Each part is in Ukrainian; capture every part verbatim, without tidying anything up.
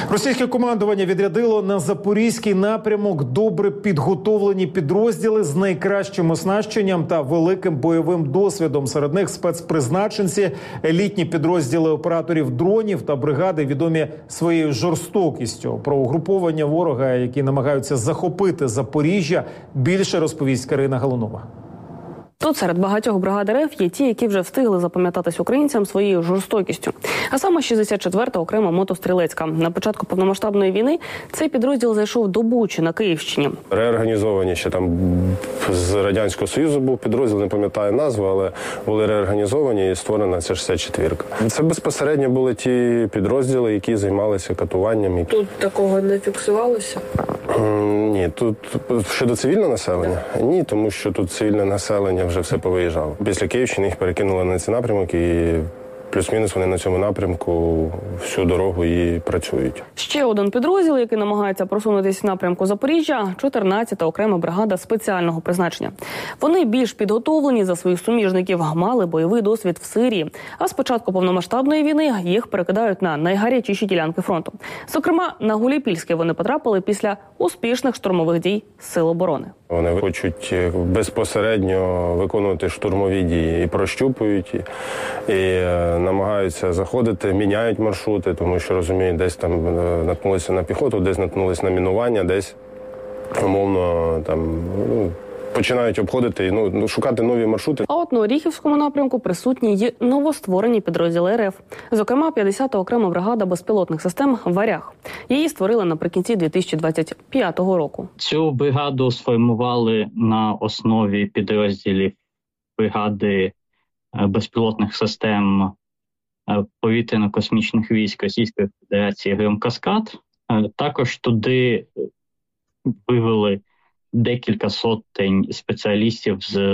Російське командування відрядило на Запорізький напрямок добре підготовлені підрозділи з найкращим оснащенням та великим бойовим досвідом. Серед них спецпризначенці, елітні підрозділи операторів дронів та бригади, відомі своєю жорстокістю. Про угруповання ворога, які намагаються захопити Запоріжжя, більше розповість Карина Галунова. Тут серед багатьох бригад РФ є ті, які вже встигли запам'ятатись українцям своєю жорстокістю. А саме шістдесят четверта окрема мотострілецька. На початку повномасштабної війни цей підрозділ зайшов до Бучі на Київщині. Реорганізовані ще там з Радянського Союзу був підрозділ, не пам'ятаю назву, але були реорганізовані і створена ця шістдесят четвірка. Це безпосередньо були ті підрозділи, які займалися катуванням. Тут такого не фіксувалося? Ні, тут щодо цивільного населення? Ні, тому що тут цивільне населення вже все повиїжджало. Після Київщини їх перекинули на цей напрямок і плюс-мінус вони на цьому напрямку всю дорогу і працюють. Ще один підрозділ, який намагається просунутися в напрямку Запоріжжя – чотирнадцята окрема бригада спеціального призначення. Вони більш підготовлені за своїх суміжників, мали бойовий досвід в Сирії. А з початку повномасштабної війни їх перекидають на найгарячіші ділянки фронту. Зокрема, на Гуляйпільське вони потрапили після успішних штурмових дій Сил оборони. Вони хочуть безпосередньо виконувати штурмові дії і прощупують, і, і намагаються заходити, міняють маршрути, тому що, розуміють, десь там наткнулися на піхоту, десь наткнулися на мінування, десь, умовно, там, ну, починають обходити, ну, шукати нові маршрути. А от на Оріхівському напрямку присутні й новостворені підрозділи РФ. Зокрема, п'ятдесята окрема бригада безпілотних систем «Варяг». Її створили наприкінці дві тисячі двадцять п'ятого року. Цю бригаду сформували на основі підрозділів бригади безпілотних систем повітряно-космічних військ Російської Федерації «Гром-Каскад». Також туди вивели декілька сотень спеціалістів з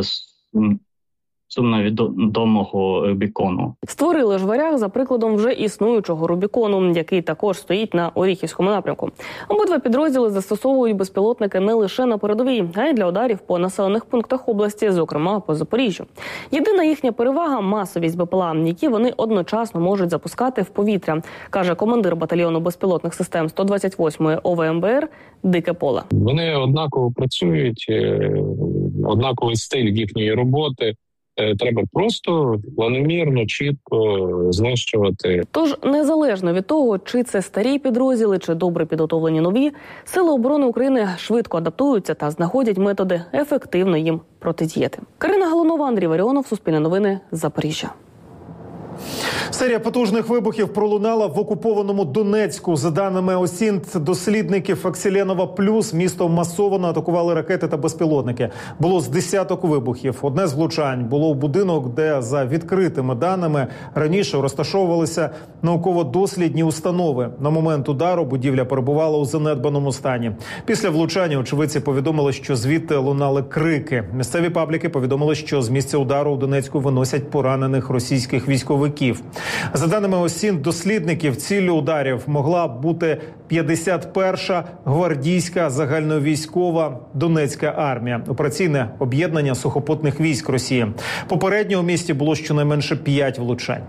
сумновідомого Рубікону. Створили ж «Варяг» за прикладом вже існуючого Рубікону, який також стоїть на Оріхівському напрямку. Обидва підрозділи застосовують безпілотники не лише на передовій, а й для ударів по населених пунктах області, зокрема по Запоріжжю. Єдина їхня перевага – масовість БПЛА, які вони одночасно можуть запускати в повітря, каже командир батальйону безпілотних систем сто двадцять восьмої О В М Б Р Дике Поле. Вони однаково працюють, однаковий стиль їхньої роботи. Треба просто планомірно, чітко знищувати. Тож, незалежно від того, чи це старі підрозділи, чи добре підготовлені нові, Сили оборони України швидко адаптуються та знаходять методи ефективно їм протидіяти. Карина Галунова, Андрій Варіонов, Суспільне новини, Запоріжжя. Серія потужних вибухів пролунала в окупованому Донецьку. За даними ОСІНТ, дослідників Аксіленова плюс місто масово атакували ракети та безпілотники. Було з десяток вибухів. Одне з влучань було в будинок, де за відкритими даними раніше розташовувалися науково-дослідні установи. На момент удару будівля перебувала у занедбаному стані. Після влучання очевидці повідомили, що звідти лунали крики. Місцеві пабліки повідомили, що з місця удару у Донецьку виносять поранених російських військовиків. За даними ОСІНТ дослідників, ціллю ударів могла бути п'ятдесят перша гвардійська загальновійськова Донецька армія, операційне об'єднання сухопутних військ Росії. Попередньо у місті було щонайменше п'ять влучань.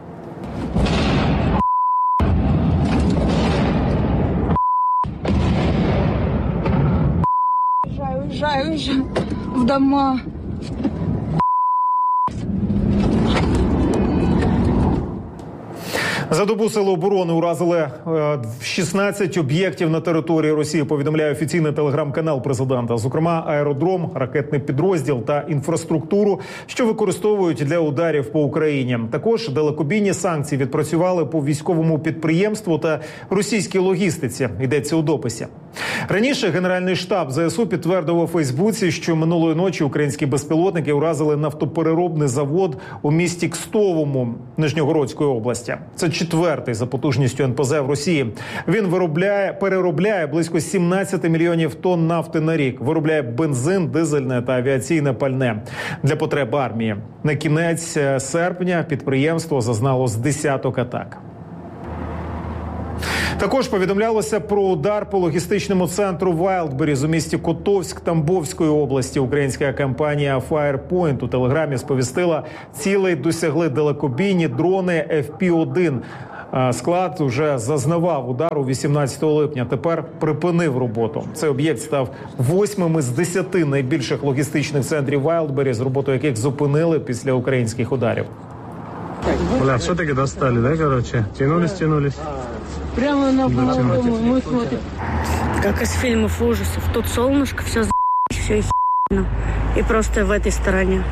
Уезжаю, уезжаю, уезжаю в дома. За добу Сили оборони уразили шістнадцять об'єктів на території Росії, повідомляє офіційний телеграм-канал президента. Зокрема, аеродром, ракетний підрозділ та інфраструктуру, що використовують для ударів по Україні. Також далекобійні санкції відпрацювали по військовому підприємству та російській логістиці, йдеться у дописі. Раніше Генеральний штаб Зе Ес У підтвердив у Фейсбуці, що минулої ночі українські безпілотники уразили нафтопереробний завод у місті Кстовому Нижньогородської області. Це четвертий за потужністю ен пе зе в Росії. Він виробляє, переробляє близько сімнадцять мільйонів тонн нафти на рік. Виробляє бензин, дизельне та авіаційне пальне для потреб армії. На кінець серпня підприємство зазнало з десяток атак. Також повідомлялося про удар по логістичному центру Вайлдберріз у місті Котовськ Тамбовської області. Українська компанія Firepoint у телеграмі сповістила, цілей досягли далекобійні дрони еф пі один. Склад уже зазнавав удару вісімнадцятого липня, тепер припинив роботу. Цей об'єкт став восьмим із десяти найбільших логістичних центрів Вайлдбері, з роботою яких зупинили після українських ударів. Бля, все-таки достали, да, короче? Тянулись, тянулись. Прямо на балконе мы смотрим. Как из фильмов ужасов. Тут солнышко, все за***, все охеренно. И просто в этой стороне.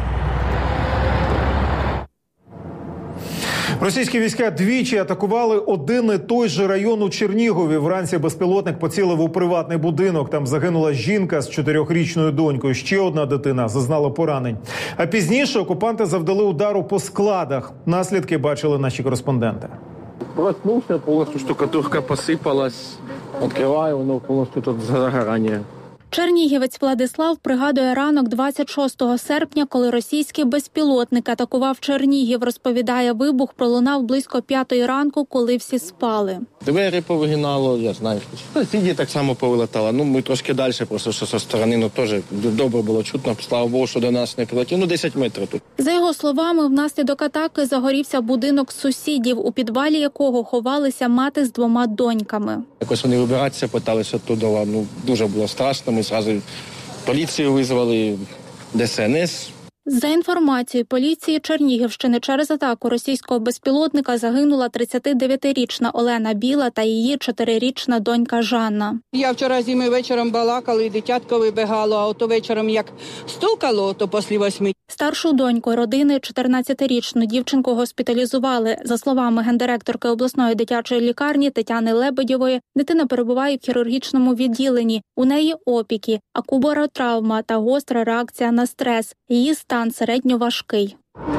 Російські війська двічі атакували один і той же район у Чернігові. Вранці безпілотник поцілив у приватний будинок. Там загинула жінка з чотирьохрічною донькою. Ще одна дитина зазнала поранень. А пізніше окупанти завдали удару по складах. Наслідки бачили наші кореспонденти. Проснулся, полностью штукатурка посыпалась. Открываю, воно полностью тут загорання. Чернігівець Владислав пригадує ранок двадцять шостого серпня, коли російський безпілотник атакував Чернігів. Розповідає, вибух пролунав близько п'ятої ранку, коли всі спали. Двері повигинало, я знаю. Сусіді так само повилетало. Ну, ми трошки далі, просто що зі сторони, ну, теж добре було чутно. Слава Богу, що до нас не прилетів. Ну, десять метрів тут. За його словами, внаслідок атаки загорівся будинок сусідів, у підвалі якого ховалися мати з двома доньками. Якось вони вибиратися питалися туди. Ну, дуже було страшно. Ми зразу поліцію визвали, Де Ес Ен Ес. За інформацією поліції Чернігівщини, через атаку російського безпілотника загинула тридцятидев'ятирічна Олена Біла та її чотирирічна донька Жанна. Я вчора з ними вечором балакала, і дитятко вибігало, а ото вечором як стукало, то після восьми. Старшу доньку родини, чотирнадцятирічну дівчинку, госпіталізували. За словами гендиректорки обласної дитячої лікарні Тетяни Лебедєвої, дитина перебуває в хірургічному відділенні. У неї опіки, акубаротравма та гостра реакція на стрес. Її стан середньоважкий.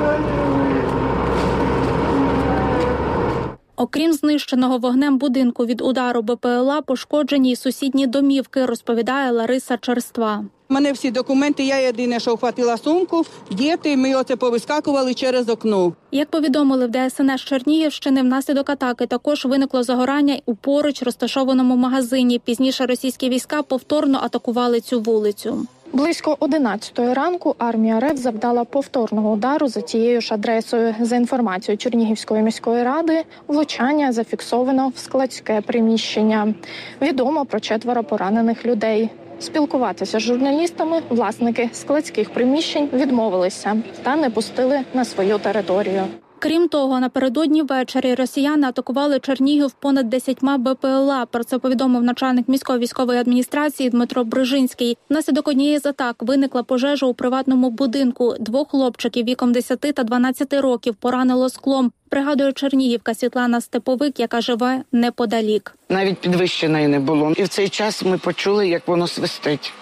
Окрім знищеного вогнем будинку від удару Бе Пе Еле А, пошкоджені й сусідні домівки, розповідає Лариса Черства. У мене всі документи, я єдине, що вхватила сумку, діти, ми оце повискакували через окно. Як повідомили в Де Ес Ен Ес Чернігівщини, внаслідок атаки також виникло загорання у поруч розташованому магазині. Пізніше російські війська повторно атакували цю вулицю. Близько одинадцятої ранку армія РФ завдала повторного удару за тією ж адресою. За інформацією Чернігівської міської ради, влучання зафіксовано в складське приміщення. Відомо про четверо поранених людей. Спілкуватися з журналістами власники складських приміщень відмовилися та не пустили на свою територію. Крім того, напередодні ввечері росіяни атакували Чернігів понад десятьма Бе Пе Еле А. Про це повідомив начальник міської військової адміністрації Дмитро Брижинський. Внаслідок однієї з атак виникла пожежа у приватному будинку. Двох хлопчиків віком десяти та дванадцяти років поранило склом. Пригадує чернігівка Світлана Степовик, яка живе неподалік. Навіть підвищеної не було. І в цей час ми почули, як воно свистить.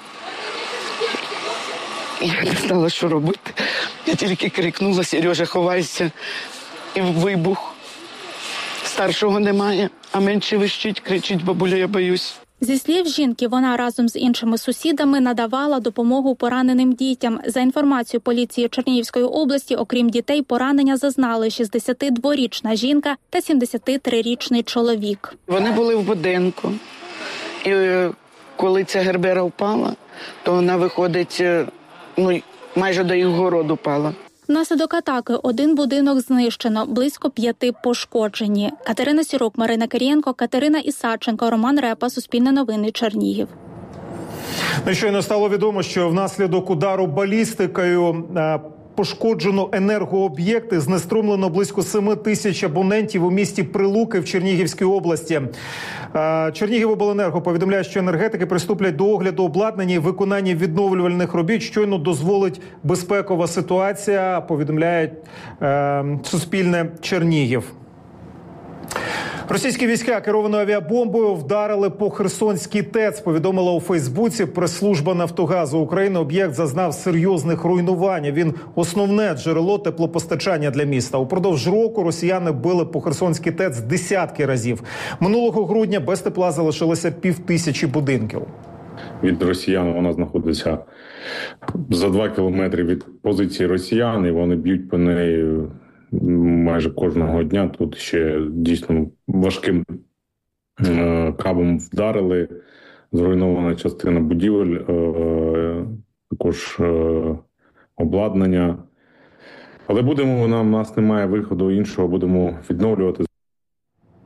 Я не знала, що робити. Я тільки крикнула: Сережа, ховайся. І вибух. Старшого немає, а менше вищить, кричить: бабуля, я боюсь. Зі слів жінки, вона разом з іншими сусідами надавала допомогу пораненим дітям. За інформацією поліції Чернігівської області, окрім дітей, поранення зазнали шістдесятидворічна жінка та сімдесятитрирічний чоловік. Вони були в будинку. І коли ця гербера впала, то вона виходить, ну, майже до їх городу впала. Внаслідок атаки один будинок знищено, близько п'яти пошкоджені. Катерина Сірук, Марина Кирієнко, Катерина Ісаченко, Роман Репа, Суспільне новини, Чернігів. Ну, щойно стало відомо, що внаслідок удару балістикою пошкоджено енергооб'єкти, знеструмлено близько семи тисяч абонентів у місті Прилуки в Чернігівській області. Чернігівобленерго повідомляє, що енергетики приступлять до огляду обладнання і виконання відновлювальних робіт. Щойно дозволить безпекова ситуація, повідомляє е, Суспільне Чернігів. Російські війська керованою авіабомбою вдарили по Херсонській ТЕЦ, повідомила у Фейсбуці прес-служба Нафтогазу України. Об'єкт зазнав серйозних руйнувань. Він основне джерело теплопостачання для міста. Упродовж року росіяни били по Херсонській ТЕЦ десятки разів. Минулого грудня без тепла залишилося півтисячі будинків. Від росіян вона знаходиться за два кілометри від позиції росіян, і вони б'ють по неї майже кожного дня. Тут ще дійсно важким е, кабом вдарили, зруйнована частина будівель, е, також е, обладнання. Але будемо, нам, у нас немає виходу іншого, будемо відновлювати.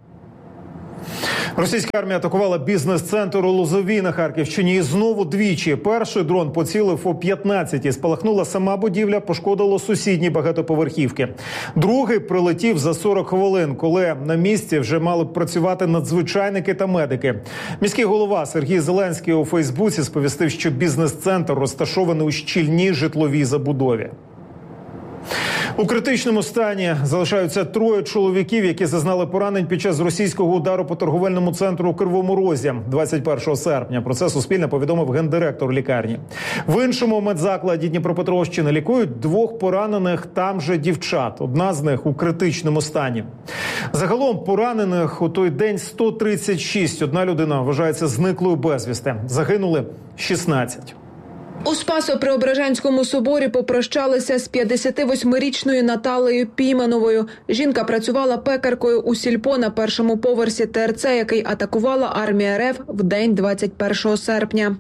Російська армія атакувала бізнес-центр у Лозовій на Харківщині і знову двічі. Перший дрон поцілив о п'ятнадцятій. Спалахнула сама будівля, пошкодило сусідні багатоповерхівки. Другий прилетів за сорок хвилин, коли на місці вже мали б працювати надзвичайники та медики. Міський голова Сергій Зеленський у Фейсбуці сповістив, що бізнес-центр розташований у щільній житловій забудові. У критичному стані залишаються троє чоловіків, які зазнали поранень під час російського удару по торговельному центру у Кривому Розі двадцять першого серпня. Про це Суспільне повідомив гендиректор лікарні. В іншому медзакладі Дніпропетровщини лікують двох поранених там же дівчат. Одна з них у критичному стані. Загалом поранених у той день сто тридцять шість. Одна людина вважається зниклою безвісти. Загинули шістнадцять. У Спасо-Преображенському соборі попрощалися з п'ятдесятивосьмирічною Наталею Пімановою. Жінка працювала пекаркою у сільпо на першому поверсі ТРЦ, який атакувала армія РФ в день двадцять першого серпня.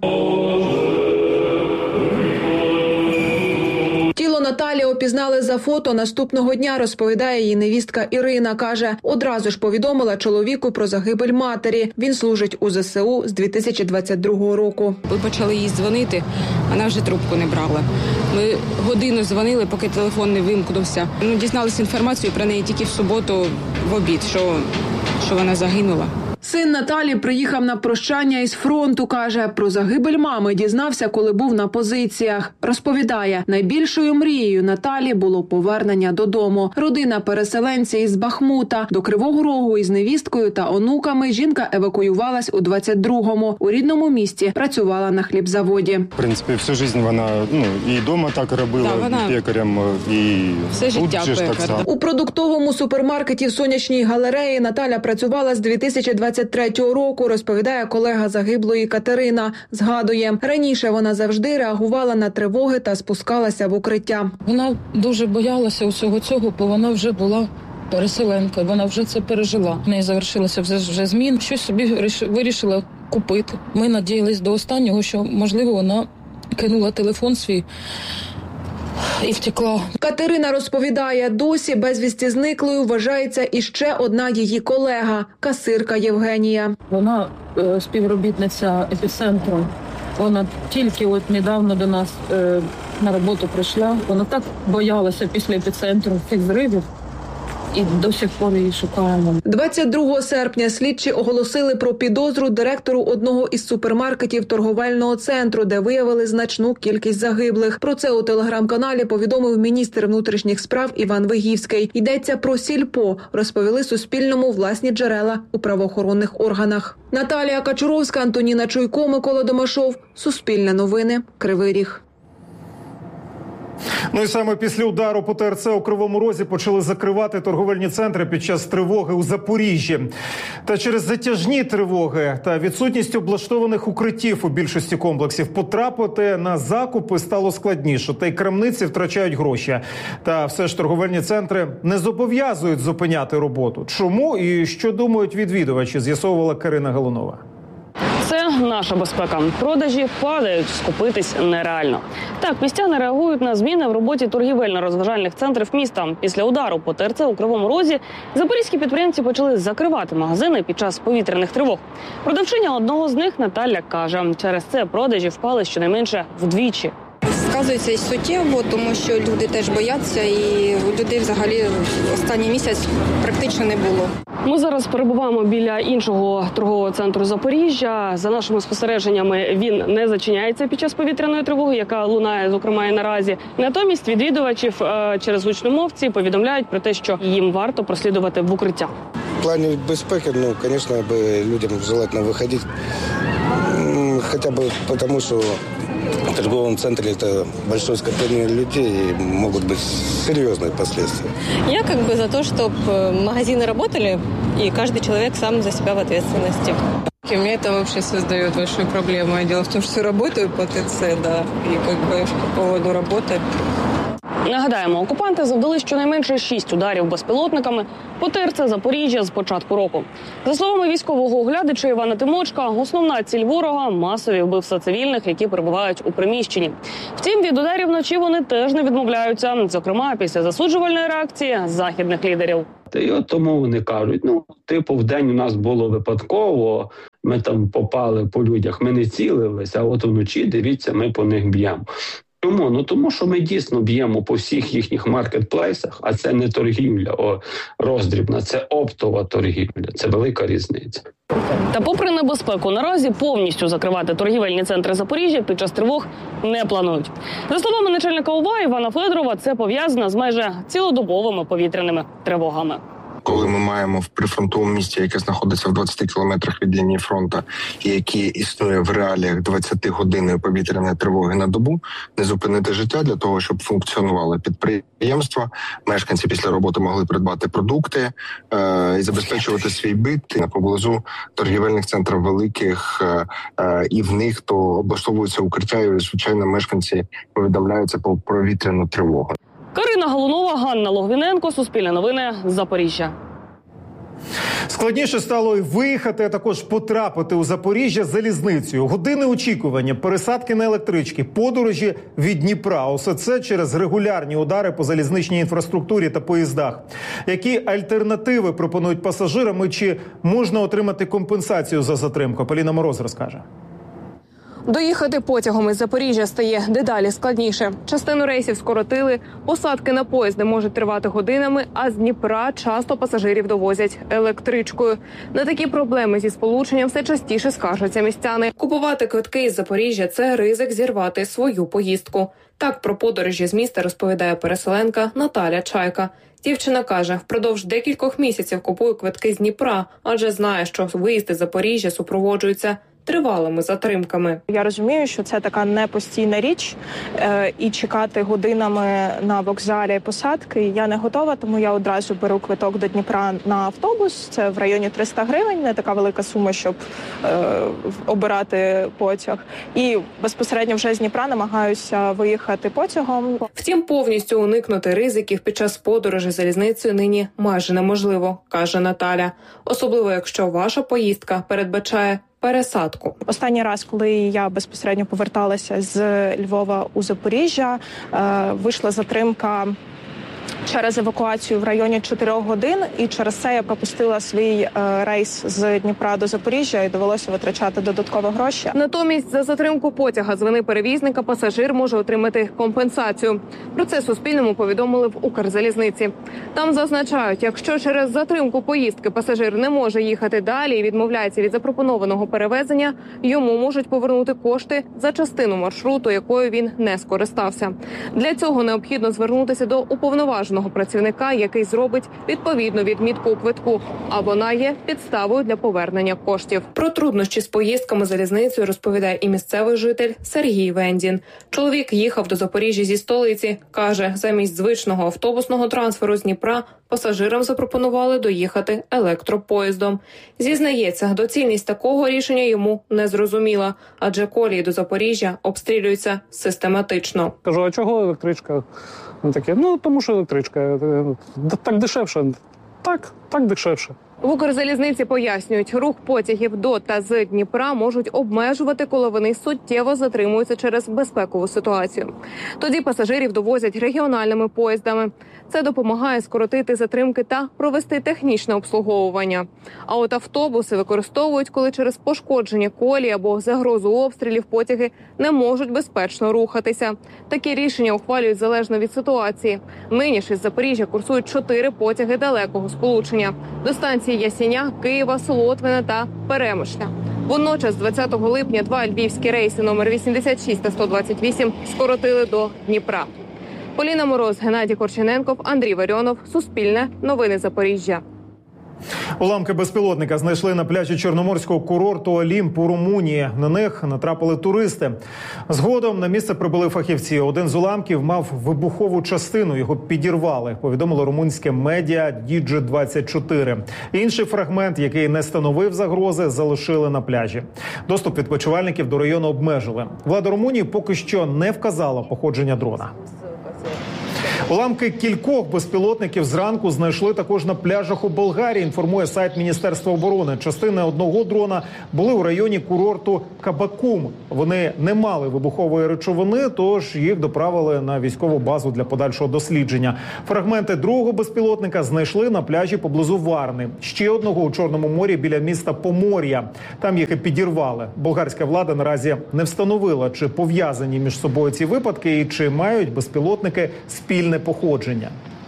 Тіло Наталі опізнали за фото наступного дня, розповідає її невістка Ірина. Каже, одразу ж повідомила чоловіку про загибель матері. Він служить у ЗСУ з дві тисячі двадцять другого року. Ми почали їй дзвонити, вона вже трубку не брала. Ми годину дзвонили, поки телефон не вимкнувся. Ну, дізналися інформацію про неї тільки в суботу в обід, що, що вона загинула. Син Наталі приїхав на прощання із фронту, каже, про загибель мами дізнався, коли був на позиціях. Розповідає, найбільшою мрією Наталі було повернення додому. Родина переселенця із Бахмута. До Кривого Рогу із невісткою та онуками жінка евакуювалась у двадцять другому. У рідному місті працювала на хлібзаводі. В принципі, всю життя вона ну, і вдома так робила, да, вона... пекарем, і все життя тут же пекар. так само. У продуктовому супермаркеті в Сонячній галереї Наталя працювала з дві тисячі двадцять третього року, розповідає колега загиблої Катерина. Згадує, раніше вона завжди реагувала на тривоги та спускалася в укриття. Вона дуже боялася усього цього, бо вона вже була переселенка, вона вже це пережила. В неї завершилося вже, вже змін, щось собі вирішила купити. Ми надіялись до останнього, що, можливо, вона кинула телефон свій і втекла. Катерина розповідає, досі безвісті зниклою вважається іще одна її колега – касирка Євгенія. Вона е, співробітниця епіцентру. Вона тільки от недавно до нас е, на роботу прийшла. Вона так боялася після епіцентру цих зривів. І до сих пор її шукаємо. двадцять другого серпня слідчі оголосили про підозру директору одного із супермаркетів торговельного центру, де виявили значну кількість загиблих. Про це у телеграм-каналі повідомив міністр внутрішніх справ Іван Вигівський. Йдеться про сільпо, розповіли Суспільному власні джерела у правоохоронних органах. Наталія Качуровська, Антоніна Чуйко, Микола Домашов. Суспільне новини. Кривий Ріг. Ну і саме після удару по ТРЦ у Кривому Розі почали закривати торговельні центри під час тривоги у Запоріжжі. Та через затяжні тривоги та відсутність облаштованих укриттів у більшості комплексів потрапити на закупи стало складніше. Та й крамниці втрачають гроші. Та все ж торговельні центри не зобов'язують зупиняти роботу. Чому і що думають відвідувачі, з'ясовувала Карина Галунова. Це наша безпека. Продажі падають, скупитись нереально. Так, містяни реагують на зміни в роботі торгівельно-розважальних центрів міста. Після удару по ТРЦ у Кривому Розі запорізькі підприємці почали закривати магазини під час повітряних тривог. Продавчиня одного з них Наталя каже, через це продажі впали щонайменше вдвічі. Сказується і суттєво, тому що люди теж бояться, і у людей взагалі останній місяць практично не було. Ми зараз перебуваємо біля іншого торгового центру Запоріжжя. За нашими спостереженнями, він не зачиняється під час повітряної тривоги, яка лунає, зокрема, і наразі. Натомість відвідувачів через гучномовці повідомляють про те, що їм варто прослідувати в укриття. В плані безпеки, ну, звісно, людям желательно виходити, хоча б тому, що в торговом центре это большое скопление людей, и могут быть серьезные последствия. Я как бы за то, чтобы магазины работали, и каждый человек сам за себя в ответственности. У меня это вообще создает большую проблему. Дело в том, что работаю по ТЦ, да, и как бы по поводу работы. Нагадаємо, окупанти завдали щонайменше шість ударів безпілотниками по ТРЦ Запоріжжя з початку року. За словами військового оглядача Івана Тимочка, основна ціль ворога – масові вбивства цивільних, які перебувають у приміщенні. Втім, від ударів вночі вони теж не відмовляються, зокрема після засуджувальної реакції західних лідерів. І от тому вони кажуть, ну, типу, в день у нас було випадково, ми там попали по людях, ми не цілилися, а от вночі, дивіться, ми по них б'ємо. Чому? Ну тому що ми дійсно б'ємо по всіх їхніх маркетплейсах, а це не торгівля о, роздрібна, це оптова торгівля, це велика різниця. Та попри небезпеку, наразі повністю закривати торгівельні центри Запоріжжя під час тривог не планують. За словами начальника ОВА Івана Федорова, це пов'язано з майже цілодобовими повітряними тривогами. Коли ми маємо в прифронтовому місті, яке знаходиться в двадцяти кілометрах від лінії фронту, і яке існує в реаліях двадцятигодинної повітряної тривоги на добу, не зупинити життя для того, щоб функціонували підприємства, мешканці після роботи могли придбати продукти е- і забезпечувати свій бит поблизу торгівельних центрів великих, е- е- і в них то облаштовуються укриття, і, звичайно, мешканці повідомляються про повітряну тривогу. Карина Галунова, Ганна Логвіненко, Суспільне новини, Запоріжжя. Складніше стало й виїхати, а також потрапити у Запоріжжя залізницею. Години очікування, пересадки на електрички, подорожі від Дніпра. Усе це через регулярні удари по залізничній інфраструктурі та поїздах. Які альтернативи пропонують пасажирам і чи можна отримати компенсацію за затримку? Поліна Мороз розкаже. Доїхати потягом із Запоріжжя стає дедалі складніше. Частину рейсів скоротили, посадки на поїзди можуть тривати годинами, а з Дніпра часто пасажирів довозять електричкою. На такі проблеми зі сполученням все частіше скаржаться містяни. Купувати квитки із Запоріжжя – це ризик зірвати свою поїздку. Так про подорожі з міста розповідає переселенка Наталя Чайка. Дівчина каже, впродовж декількох місяців купує квитки з Дніпра, адже знає, що виїзди з Запоріжжя супроводжуються тривалими затримками. Я розумію, що це така непостійна річ, е, і чекати годинами на вокзалі посадки я не готова, тому я одразу беру квиток до Дніпра на автобус. Це в районі триста гривень, не така велика сума, щоб е, обирати потяг. І безпосередньо вже з Дніпра намагаюся виїхати потягом. Втім, повністю уникнути ризиків під час подорожі залізницею нині майже неможливо, каже Наталя. Особливо, якщо ваша поїздка передбачає пересадку. Останній раз, коли я безпосередньо поверталася з Львова у Запоріжжя, вийшла затримка через евакуацію в районі чотирьох годин, і через це я пропустила свій е, рейс з Дніпра до Запоріжжя і довелося витрачати додаткові гроші. Натомість за затримку потяга з вини перевізника пасажир може отримати компенсацію. Про це Суспільному повідомили в Укрзалізниці. Там зазначають, якщо через затримку поїздки пасажир не може їхати далі і відмовляється від запропонованого перевезення, йому можуть повернути кошти за частину маршруту, якою він не скористався. Для цього необхідно звернутися до уповноваженого працівника, який зробить відповідну відмітку у квитку, а вона є підставою для повернення коштів. Про труднощі з поїздками залізницею розповідає і місцевий житель Сергій Вендін. Чоловік їхав до Запоріжжя зі столиці. Каже, замість звичного автобусного трансферу з Дніпра пасажирам запропонували доїхати електропоїздом. Зізнається, доцільність такого рішення йому не зрозуміла, адже колії до Запоріжжя обстрілюються систематично. Кажу, а чого електричка? Він таке, ну тому що електричка. Так дешевше. Так, так дешевше. В Укрзалізниці пояснюють, рух потягів до та з Дніпра можуть обмежувати, коли вони суттєво затримуються через безпекову ситуацію. Тоді пасажирів довозять регіональними поїздами. Це допомагає скоротити затримки та провести технічне обслуговування. А от автобуси використовують, коли через пошкодження колії або загрозу обстрілів потяги не можуть безпечно рухатися. Такі рішення ухвалюють залежно від ситуації. Нині ж із Запоріжжя курсують чотири потяги далекого сполучення до станції Ясіня, Києва, Солотвина та Перемишля. Водночас, двадцятого липня, два львівські рейси номер вісімдесят шість та сто двадцять вісім скоротили до Дніпра. Поліна Мороз, Геннадій Корчененков, Андрій Варіонов. Суспільне. Новини Запоріжжя. Уламки безпілотника знайшли на пляжі Чорноморського курорту Олімп у Румунії. На них натрапили туристи. Згодом на місце прибули фахівці. Один з уламків мав вибухову частину, його підірвали, повідомило румунське медіа Ді Джі двадцять чотири. Інший фрагмент, який не становив загрози, залишили на пляжі. Доступ відпочивальників до району обмежили. Влада Румунії поки що не вказала походження дрона. Уламки кількох безпілотників зранку знайшли також на пляжах у Болгарії, інформує сайт Міністерства оборони. Частини одного дрона були у районі курорту Кабакум. Вони не мали вибухової речовини, тож їх доправили на військову базу для подальшого дослідження. Фрагменти другого безпілотника знайшли на пляжі поблизу Варни. Ще одного у Чорному морі біля міста Помор'я. Там їх і підірвали. Болгарська влада наразі не встановила, чи пов'язані між собою ці випадки і чи мають безпілотники спільне походження.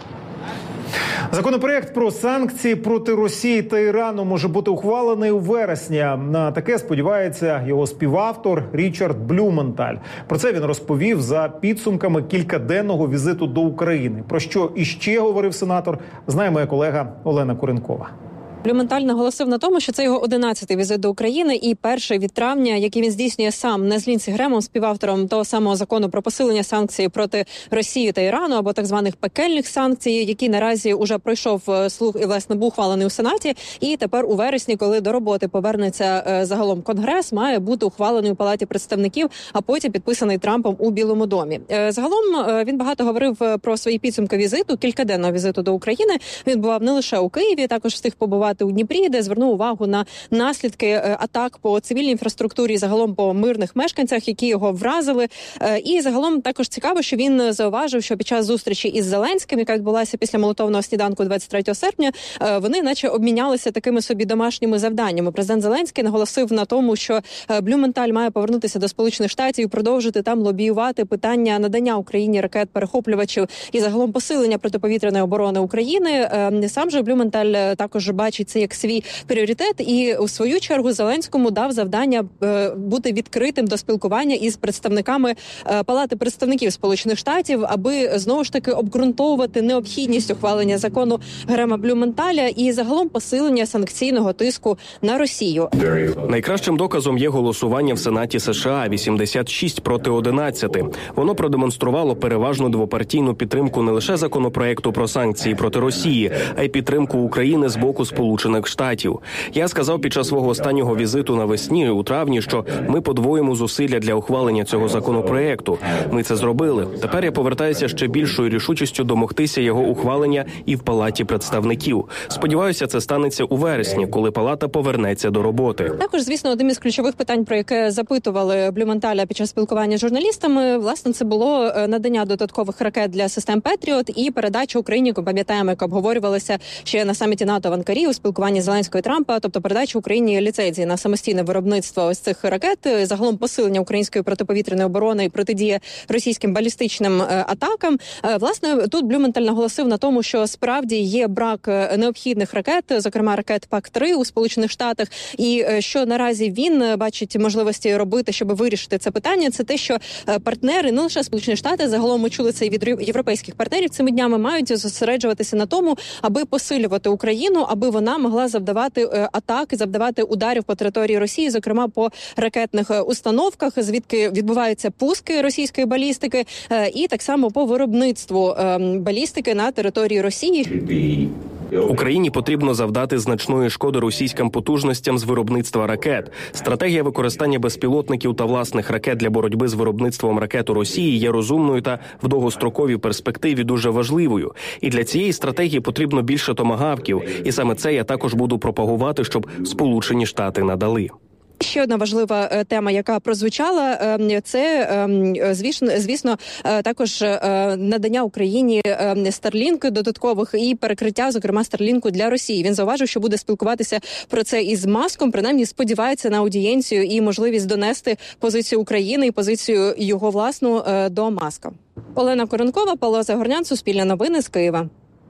Законопроект про санкції проти Росії та Ірану може бути ухвалений у вересні. На таке сподівається його співавтор Річард Блюменталь. Про це він розповів за підсумками кількаденного візиту до України. Про що іще говорив сенатор, знає моя колега Олена Куренкова. Блюменталь наголосив на тому, що це його одинадцятий візит до України і перший від травня, який він здійснює сам не з Лінсі Гремом, співавтором того самого закону про посилення санкцій проти Росії та Ірану, або так званих пекельних санкцій, який наразі уже пройшов слух і, власне, був ухвалений у Сенаті. І тепер у вересні, коли до роботи повернеться загалом Конгрес, має бути ухвалений у Палаті представників, а потім підписаний Трампом у Білому домі. Загалом він багато говорив про свої підсумки візиту, кількаденного візиту до України. Він бував не лише у Києві, також встиг побувати у Дніпрі, де звернув увагу на наслідки атак по цивільній інфраструктурі, загалом по мирних мешканцях, які його вразили. І загалом також цікаво, що він зауважив, що під час зустрічі із Зеленським, яка відбулася після молитовного сніданку двадцять третього серпня, вони наче обмінялися такими собі домашніми завданнями. Президент Зеленський наголосив на тому, що Блюменталь має повернутися до Сполучених Штатів і продовжити там лобіювати питання надання Україні ракет-перехоплювачів і загалом посилення протиповітряної оборони України. Сам же Блюменталь також бачить це як свій пріоритет і у свою чергу Зеленському дав завдання е, бути відкритим до спілкування із представниками е, Палати представників Сполучених Штатів, аби знову ж таки обґрунтовувати необхідність ухвалення закону Грема Блюменталя і загалом посилення санкційного тиску на Росію. Найкращим доказом є голосування в Сенаті США вісімдесят шість проти одинадцяти. Воно продемонструвало переважну двопартійну підтримку не лише законопроекту про санкції проти Росії, а й підтримку України з боку Сполучених Штатів. Я сказав під час свого останнього візиту навесні у травні, що ми подвоїмо зусилля для ухвалення цього законопроекту. Ми це зробили. Тепер я повертаюся ще більшою рішучістю домогтися його ухвалення і в Палаті представників. Сподіваюся, це станеться у вересні, коли Палата повернеться до роботи. Також, звісно, одним із ключових питань, про яке запитували Блюменталя під час спілкування з журналістами, власне, це було надання додаткових ракет для систем Петріот і передача Україні, як пам'ятаємо, яка обговорювалася ще на саміті НАТО в Анкарі у спілкуванні Зеленського і Трампа, тобто передача Україні ліцензії на самостійне виробництво ось цих ракет, загалом посилення української протиповітряної оборони і протидія російським балістичним атакам. Власне, тут Блюменталь наголосив на тому, що справді є брак необхідних ракет, зокрема ракет пак три у Сполучених Штатах, і що наразі він бачить можливості робити, щоб вирішити це питання, це те, що партнери, не лише Сполучені Штати, загалом ми чули це і від європейських партнерів цими днями, мають зосереджуватися на тому, аби посилювати Україну, аби вона могла завдавати атаки, завдавати ударів по території Росії, зокрема по ракетних установках, звідки відбуваються пуски російської балістики, і так само по виробництву балістики на території Росії. Україні потрібно завдати значної шкоди російським потужностям з виробництва ракет. Стратегія використання безпілотників та власних ракет для боротьби з виробництвом ракет у Росії є розумною та в довгостроковій перспективі дуже важливою. І для цієї стратегії потрібно більше томагавків. І саме це я також буду пропагувати, щоб Сполучені Штати надали. Ще одна важлива тема, яка прозвучала, це, звісно, звісно, також надання Україні Starlink додаткових і перекриття, зокрема, Starlink для Росії. Він зауважив, що буде спілкуватися про це із Маском, принаймні сподівається на аудієнцію і можливість донести позицію України і позицію його власну до Маска. Олена Коренкова, Павло Загорнян, Суспільне новини з Києва.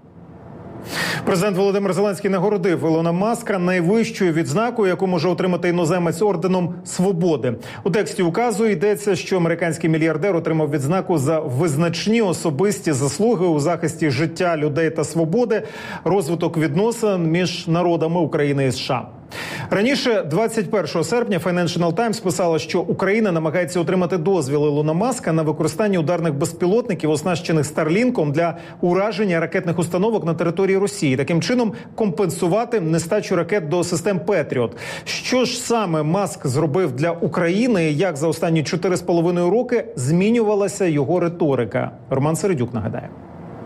Президент Володимир Зеленський нагородив Ілона Маска найвищою відзнакою, яку може отримати іноземець, орденом Свободи. У тексті указу йдеться, що американський мільярдер отримав відзнаку за визначні особисті заслуги у захисті життя людей та свободи, розвиток відносин між народами України і США. Раніше, двадцять першого серпня, Financial Times писала, що Україна намагається отримати дозвіл Ілона Маска на використання ударних безпілотників, оснащених Старлінком, для ураження ракетних установок на території Росії. Таким чином компенсувати нестачу ракет до систем Петріот. Що ж саме Маск зробив для України і як за останні чотири з половиною роки змінювалася його риторика? Роман Середюк нагадає.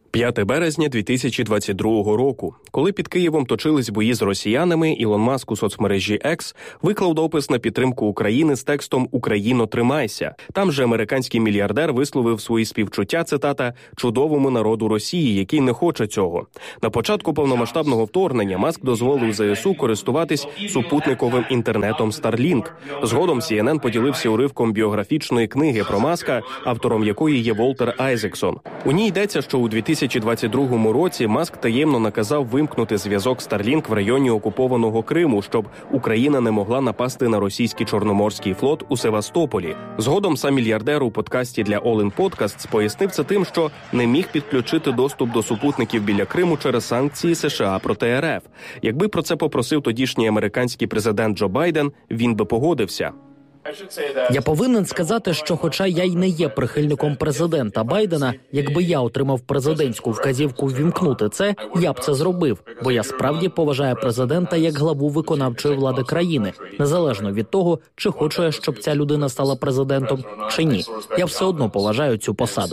п'яте березня дві тисячі двадцять другого року. Коли під Києвом точились бої з росіянами, Ілон Маск у соцмережі X виклав допис на підтримку України з текстом «Україно, тримайся». Там же американський мільярдер висловив свої співчуття, цитата, «чудовому народу Росії, який не хоче цього». На початку повномасштабного вторгнення Маск дозволив ЗСУ користуватись супутниковим інтернетом Starlink. Згодом Сі Ен Ен поділився уривком біографічної книги про Маска, автором якої є Волтер Айзексон. У ній йдеться, що у дві тисячі двадцять другому році Маск таємно наказав вимкнути зв'язок Starlink в районі окупованого Криму, щоб Україна не могла напасти на російський Чорноморський флот у Севастополі. Згодом сам мільярдер у подкасті для All In Podcasts пояснив це тим, що не міг підключити доступ до супутників біля Криму через санкції США проти РФ. Якби про це попросив тодішній американський президент Джо Байден, він би погодився. Я повинен сказати, що хоча я й не є прихильником президента Байдена, якби я отримав президентську вказівку ввімкнути це, я б це зробив, бо я справді поважаю президента як главу виконавчої влади країни, незалежно від того, чи хочу я, щоб ця людина стала президентом, чи ні. Я все одно поважаю цю посаду.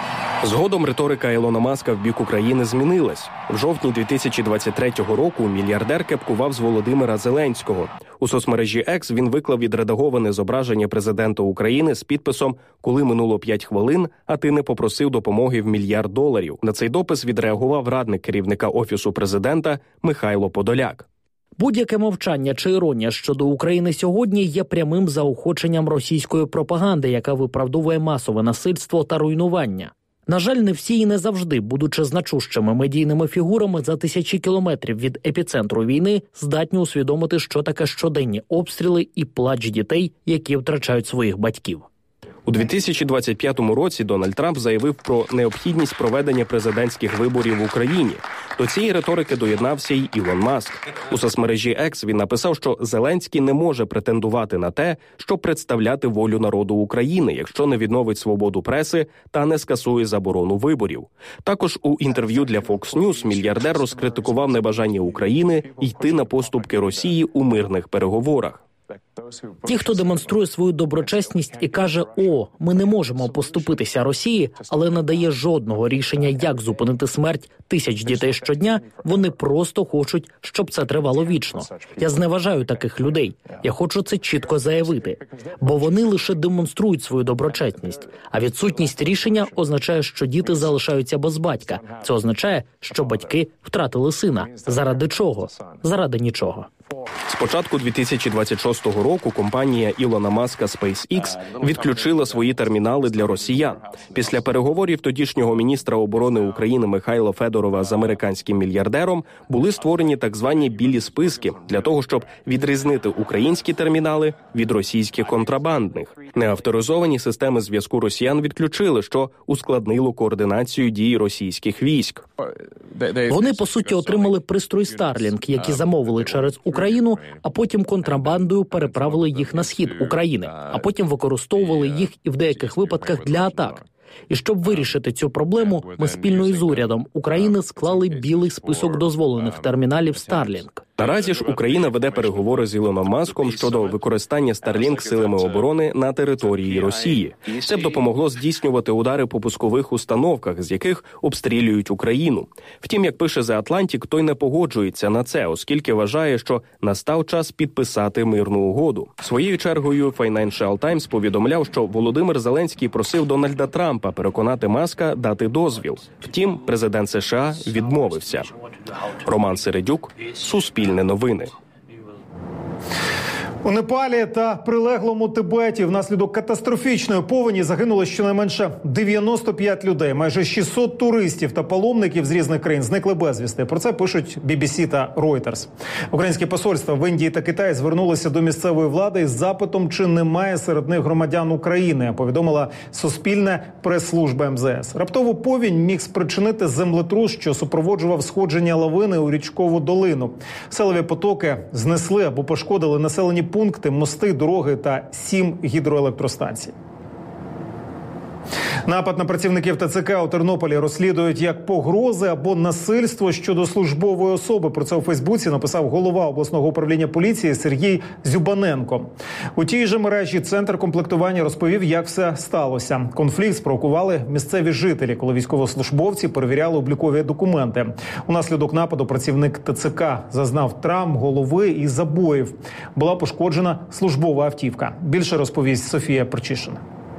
Згодом риторика Ілона Маска в бік України змінилась. В жовтні дві тисячі двадцять третього року мільярдер кепкував з Володимира Зеленського. У соцмережі X він виклав відредаговане зображення президента України з підписом «Коли минуло п'ять хвилин, а ти не попросив допомоги в мільярд доларів». На цей допис відреагував радник керівника Офісу президента Михайло Подоляк. Будь-яке мовчання чи іронія щодо України сьогодні є прямим заохоченням російської пропаганди, яка виправдовує масове насильство та руйнування. На жаль, не всі і не завжди, будучи значущими медійними фігурами за тисячі кілометрів від епіцентру війни, здатні усвідомити, що таке щоденні обстріли і плач дітей, які втрачають своїх батьків. У дві тисячі двадцять п'ятому році Дональд Трамп заявив про необхідність проведення президентських виборів в Україні. До цієї риторики доєднався й Ілон Маск. У соцмережі X він написав, що Зеленський не може претендувати на те, щоб представляти волю народу України, якщо не відновить свободу преси та не скасує заборону виборів. Також у інтерв'ю для Fox News мільярдер розкритикував небажання України йти на поступки Росії у мирних переговорах. Ті, хто демонструє свою доброчесність і каже «О, ми не можемо поступитися Росії», але не дає жодного рішення, як зупинити смерть тисяч дітей щодня, вони просто хочуть, щоб це тривало вічно. Я зневажаю таких людей. Я хочу це чітко заявити. Бо вони лише демонструють свою доброчесність. А відсутність рішення означає, що діти залишаються без батька. Це означає, що батьки втратили сина. Заради чого? Заради нічого. З початку дві тисячі двадцять шостого року компанія Ілона Маска SpaceX відключила свої термінали для росіян. Після переговорів тодішнього міністра оборони України Михайла Федорова з американським мільярдером були створені так звані білі списки для того, щоб відрізнити українські термінали від російських контрабандних. Неавторизовані системи зв'язку росіян відключили, що ускладнило координацію дій російських військ. Вони, по суті, отримали пристрій Starlink, які замовили через Україну, а потім контрабандою переправили їх на схід України, а потім використовували їх і в деяких випадках для атак. І щоб вирішити цю проблему, ми спільно із урядом України склали білий список дозволених терміналів Starlink. Наразі ж Україна веде переговори з Ілоном Маском щодо використання Starlink силами оборони на території Росії. Це б допомогло здійснювати удари по пускових установках, з яких обстрілюють Україну. Втім, як пише The Atlantic, той не погоджується на це, оскільки вважає, що настав час підписати мирну угоду. Своєю чергою Financial Times повідомляв, що Володимир Зеленський просив Дональда Трампа переконати Маска дати дозвіл. Втім, президент США відмовився. Роман Середюк, Суспільне новини. У Непалі та прилеглому Тибеті внаслідок катастрофічної повені загинуло щонайменше дев'яносто п'ять людей. Майже шістсот туристів та паломників з різних країн зникли безвісти. Про це пишуть бі бі сі та Reuters. Українські посольства в Індії та Китаї звернулися до місцевої влади із запитом, чи немає серед них громадян України, повідомила Суспільне прес-служба ем зет ес. Раптову повінь міг спричинити землетрус, що супроводжував сходження лавини у річкову долину. Селові потоки знесли або пошкодили населені пункти, мости, дороги та сім гідроелектростанцій. Напад на працівників ТЦК у Тернополі розслідують як погрози або насильство щодо службової особи. Про це у Фейсбуці написав голова обласного управління поліції Сергій Зюбаненко. У тій же мережі Центр комплектування розповів, як все сталося. Конфлікт спровокували місцеві жителі, коли військовослужбовці перевіряли облікові документи. Унаслідок нападу працівник ТЦК зазнав травм голови і забоїв. Була пошкоджена службова автівка. Більше розповість Софія Перчишина.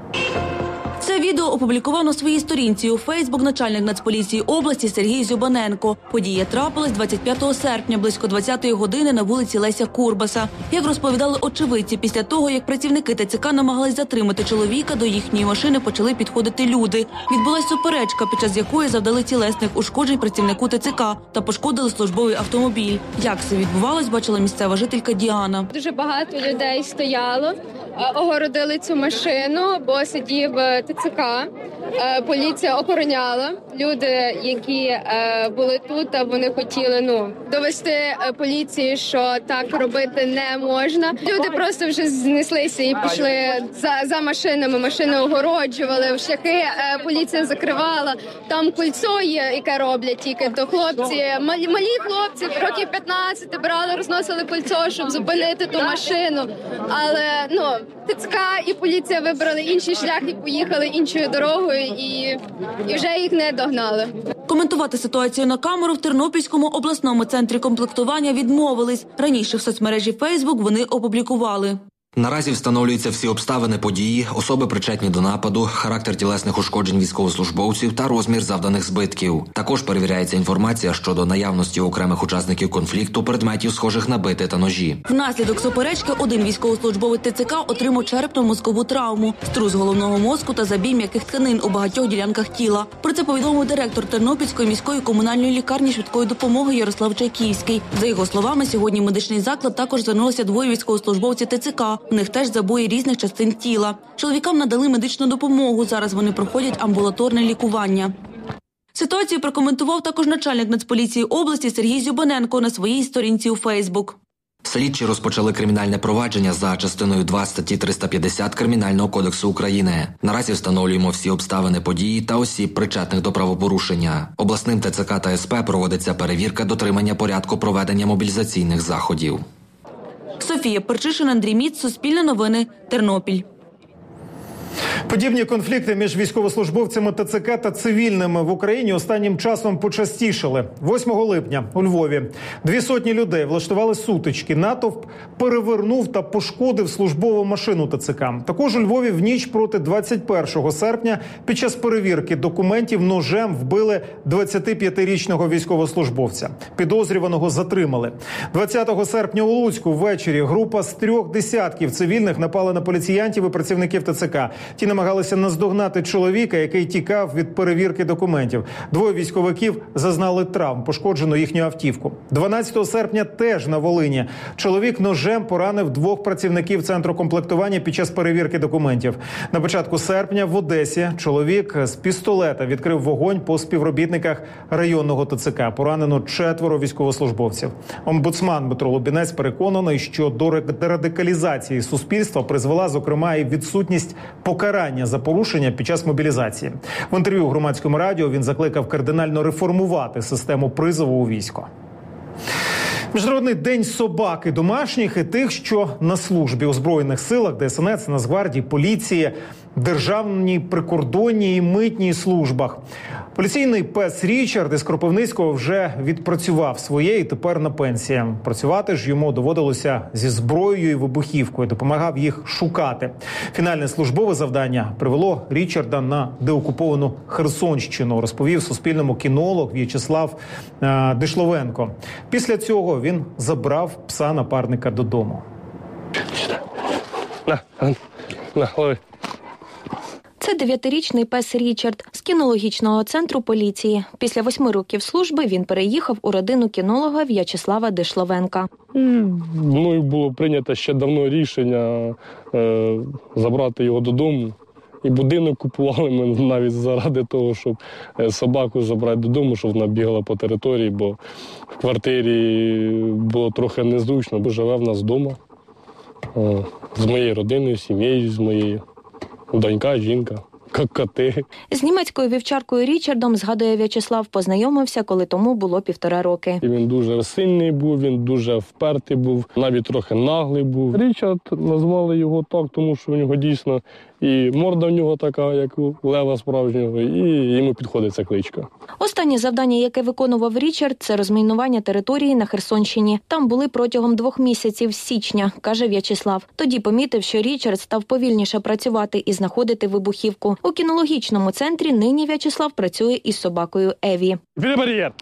Це відео опублікував на своїй сторінці у Фейсбук начальник Нацполіції області Сергій Зюбаненко. Подія трапилась двадцять п'ятого серпня, близько двадцятої години на вулиці Леся Курбаса. Як розповідали очевидці, після того, як працівники ТЦК намагались затримати чоловіка, до їхньої машини почали підходити люди. Відбулась суперечка, під час якої завдали тілесних ушкоджень працівнику ТЦК та пошкодили службовий автомобіль. Як це відбувалось, бачила місцева жителька Діана. Дуже багато людей стояло, огородили цю машину, бо сидів ТЦК. Поліція охороняла. Люди, які були тут, вони хотіли ну довести поліції, що так робити не можна. Люди просто вже знеслися і пішли за, за машинами. Машини огороджували, шляхи поліція закривала. Там кольцо є, яке роблять тільки то хлопці. Малі, малі хлопці, років п'ятнадцять, брали, розносили кольцо, щоб зупинити ту машину. Але ну ТЦК і поліція вибрали інший шлях і поїхали іншою дорогою, і, і вже їх не догнали. Коментувати ситуацію на камеру в Тернопільському обласному центрі комплектування відмовились. Раніше в соцмережі Фейсбук вони опублікували. Наразі встановлюються всі обставини події, особи причетні до нападу, характер тілесних ушкоджень військовослужбовців та розмір завданих збитків. Також перевіряється інформація щодо наявності окремих учасників конфлікту, предметів, схожих на бити та ножі. Внаслідок суперечки один військовослужбовець ТЦК отримав черепно-мозкову травму, струс головного мозку та забій м'яких тканин у багатьох ділянках тіла. Про це повідомив директор Тернопільської міської комунальної лікарні швидкої допомоги Ярослав Чайківський. За його словами, сьогодні в медичний заклад також звернулося двоє військовослужбовців ТЦК. У них теж забої різних частин тіла. Чоловікам надали медичну допомогу. Зараз вони проходять амбулаторне лікування. Ситуацію прокоментував також начальник Нацполіції області Сергій Зюбаненко на своїй сторінці у Фейсбук. Слідчі розпочали кримінальне провадження за частиною два статті триста п'ятдесят Кримінального кодексу України. Наразі встановлюємо всі обставини події та осіб, причетних до правопорушення. Обласним ТЦК та СП проводиться перевірка дотримання порядку проведення мобілізаційних заходів. Софія Перчишина, Андрій Міц, Суспільне новини, Тернопіль. Подібні конфлікти між військовослужбовцями ТЦК та цивільними в Україні останнім часом почастішали. восьмого липня у Львові дві сотні людей влаштували сутички. Натовп перевернув та пошкодив службову машину ТЦК. Також у Львові в ніч проти двадцять першого серпня під час перевірки документів ножем вбили двадцятип'ятирічного військовослужбовця. Підозрюваного затримали. двадцятого серпня у Луцьку ввечері група з трьох десятків цивільних напала на поліціянтів і працівників ТЦК. Ті намагалися наздогнати чоловіка, який тікав від перевірки документів. Двоє військовиків зазнали травм, пошкоджено їхню автівку. дванадцятого серпня теж на Волині чоловік ножем поранив двох працівників центру комплектування під час перевірки документів. На початку серпня в Одесі чоловік з пістолета відкрив вогонь по співробітниках районного ТЦК. Поранено четверо військовослужбовців. Омбудсман Дмитро Лубінець переконаний, що до радикалізації суспільства призвела, зокрема, і відсутність покарання за порушення під час мобілізації. В інтерв'ю Громадському радіо він закликав кардинально реформувати систему призову у військо. Міжнародний день собак і домашніх, і тих, що на службі у Збройних силах, ДСНС, Нацгвардії, поліції, державній прикордонній і митній службах. Поліційний пес Річард із Кропивницького вже відпрацював своє і тепер на пенсії. Працювати ж йому доводилося зі зброєю і вибухівкою, допомагав їх шукати. Фінальне службове завдання привело Річарда на деокуповану Херсонщину, розповів Суспільному кінолог В'ячеслав е, Дишловенко. Після цього він забрав пса-напарника додому. На, на, лови. Це дев'ятирічний пес Річард з кінологічного центру поліції. Після восьми років служби він переїхав у родину кінолога В'ячеслава Дишловенка. Мною було прийнято ще давно рішення е, забрати його додому. І будинок купували ми навіть заради того, щоб собаку забрати додому, щоб вона бігала по території, бо в квартирі було трохи незручно, бо живе в нас вдома. Е, з моєю родиною, сім'єю з моєю. Донька, жінка, як коти. З німецькою вівчаркою Річардом, згадує В'ячеслав, познайомився, коли тому було півтора роки. І він дуже сильний був, він дуже впертий був, навіть трохи наглий був. Річард, назвали його так, тому що у нього дійсно і морда в нього така, як у лева справжнього, і йому підходить ця кличка. Останнє завдання, яке виконував Річард, це розмінування території на Херсонщині. Там були протягом двох місяців з січня, каже В'ячеслав. Тоді помітив, що Річард став повільніше працювати і знаходити вибухівку. У кінологічному центрі нині В'ячеслав працює із собакою Еві. Вперед бар'єр!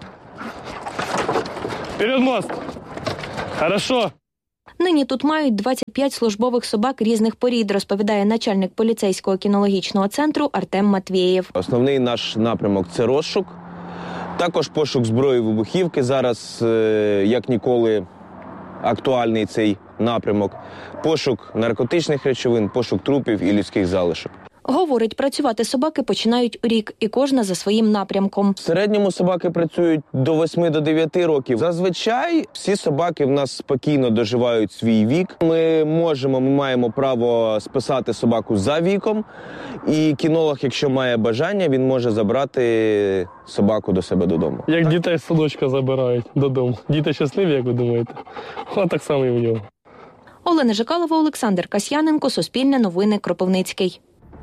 Вперед мост! Хорошо! Нині тут мають двадцять п'ять службових собак різних порід, розповідає начальник поліцейського кінологічного центру Артем Матвєєв. Основний наш напрямок – це розшук. Також пошук зброї вибухівки. Зараз, як ніколи, актуальний цей напрямок. Пошук наркотичних речовин, пошук трупів і людських залишок. Говорить, працювати собаки починають у рік, і кожна за своїм напрямком. В середньому собаки працюють до восьми до дев'яти років. Зазвичай всі собаки в нас спокійно доживають свій вік. Ми можемо, ми маємо право списати собаку за віком. І кінолог, якщо має бажання, він може забрати собаку до себе додому. Як дітей з садочка забирають додому. Діти щасливі, як ви думаєте? О, так само і в нього. Олена Жикалова, Олександр Касьяненко, Суспільне новини, Кропивницький.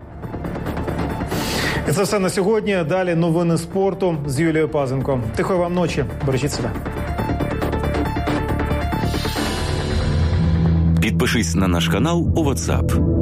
І це все на сьогодні. Далі новини спорту з Юлією Пазенко. Тихої вам ночі. Бережіть себе. Підпишись на наш канал у WhatsApp.